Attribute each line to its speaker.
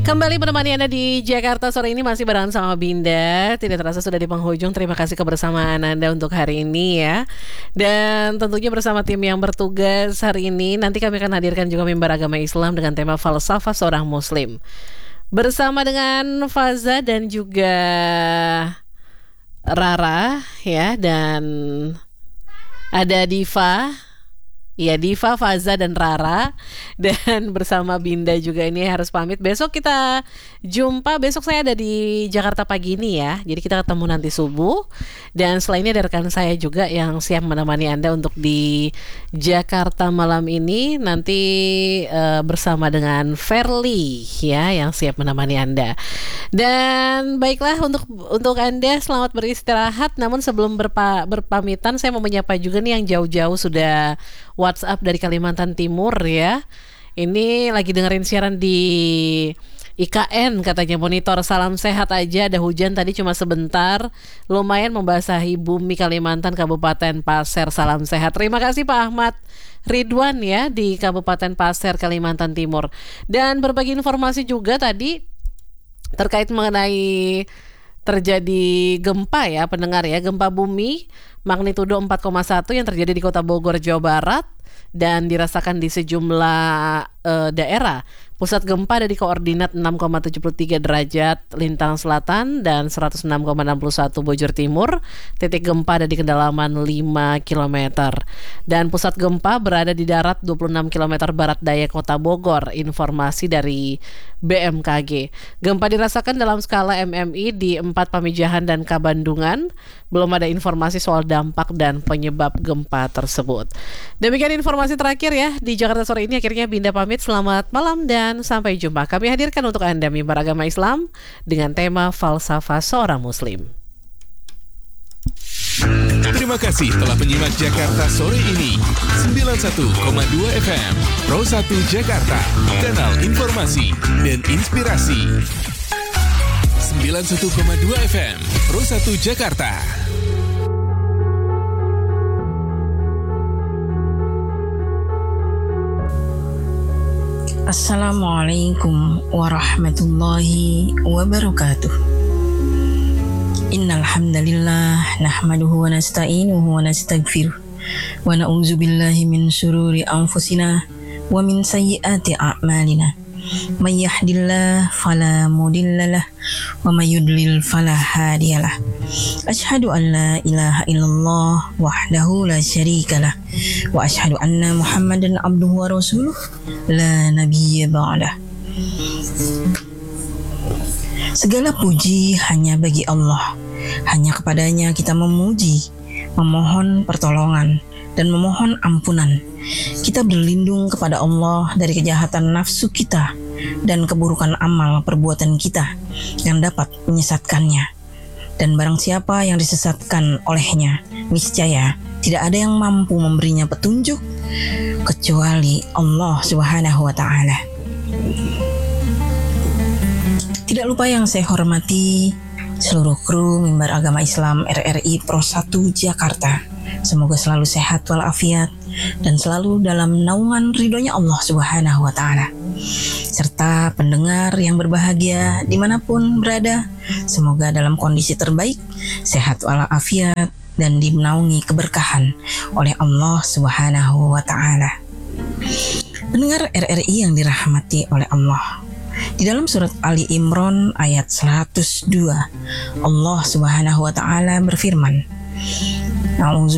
Speaker 1: Kembali menemani Anda di Jakarta sore ini masih bareng sama Binda. Tidak terasa sudah di penghujung. Terima kasih kebersamaan Anda untuk hari ini ya. Dan tentunya bersama tim yang bertugas hari ini, nanti kami akan hadirkan juga mimbar agama Islam dengan tema falsafah seorang muslim. Bersama dengan Faza dan juga Rara ya, dan ada Diva. Ya, Diva, Faza, dan Rara. Dan bersama Binda juga ini harus pamit. Besok kita jumpa. Besok saya ada di Jakarta pagi ini ya. Jadi kita ketemu nanti subuh. Dan selain ini ada rekan saya juga yang siap menemani Anda untuk di Jakarta malam ini. Nanti bersama dengan Verly ya, yang siap menemani Anda. Dan baiklah, untuk Anda selamat beristirahat. Namun sebelum berpamitan, saya mau menyapa juga nih yang jauh-jauh sudah WhatsApp dari Kalimantan Timur ya. Ini lagi dengerin siaran di IKN katanya, monitor salam sehat aja. Ada hujan tadi cuma sebentar, lumayan membasahi bumi Kalimantan, Kabupaten Pasir. Salam sehat. Terima kasih Pak Ahmad Ridwan ya di Kabupaten Pasir, Kalimantan Timur. Dan berbagi informasi juga tadi terkait mengenai terjadi gempa ya pendengar ya, gempa bumi magnitudo 4,1 yang terjadi di Kota Bogor, Jawa Barat dan dirasakan di sejumlah daerah. Pusat gempa ada di koordinat 6,73 derajat lintang selatan dan 106,61 bujur timur. Titik gempa ada di kedalaman 5 km. Dan pusat gempa berada di darat 26 km barat daya Kota Bogor. Informasi dari BMKG. Gempa dirasakan dalam skala MMI di 4 Pamijahan dan Kabandungan. Belum ada informasi soal dampak dan penyebab gempa tersebut. Demikian informasi terakhir ya di Jakarta sore ini. Akhirnya Binda pamit. Selamat malam dan sampai jumpa. Kami hadirkan untuk Anda mimbar agama Islam dengan tema falsafah seorang muslim.
Speaker 2: Terima kasih telah menyimak Jakarta sore ini. 91,2 FM Pro 1 Jakarta, kanal informasi dan inspirasi. 91,2 FM Pro 1 Jakarta.
Speaker 3: Assalamualaikum warahmatullahi wabarakatuh. Innal hamdalillah nahmaduhu wa nasta'inuhu wa nastaghfiruh wa na'udzu billahi min syururi anfusina wa min sayyiati a'malina. May yahdihillahu fala mudhillalah wa may yudlil fala hadiyalah. Asyhadu an la ilaha illallah wahdahu la syarikalah wa asyhadu anna Muhammadan abduhu wa rasuluh la nabiyya ba'dah. Segala puji hanya bagi Allah. Hanya kepadanya kita memuji, memohon pertolongan dan memohon ampunan. Kita berlindung kepada Allah dari kejahatan nafsu kita dan keburukan amal perbuatan kita yang dapat menyesatkannya. Dan barang siapa yang disesatkan olehnya, niscaya tidak ada yang mampu memberinya petunjuk kecuali Allah Subhanahu wa Ta'ala. Tidak lupa yang saya hormati seluruh kru mimbar agama Islam RRI Pro 1 Jakarta. Semoga selalu sehat walafiat dan selalu dalam naungan ridhonya Allah Subhanahu wa Ta'ala. Serta pendengar yang berbahagia dimanapun berada, semoga dalam kondisi terbaik, sehat walafiat dan dinaungi keberkahan oleh Allah Subhanahu wa Ta'ala. Pendengar RRI yang dirahmati oleh Allah, di dalam surat Ali Imran ayat 102, Allah Subhanahu wa Ta'ala berfirman,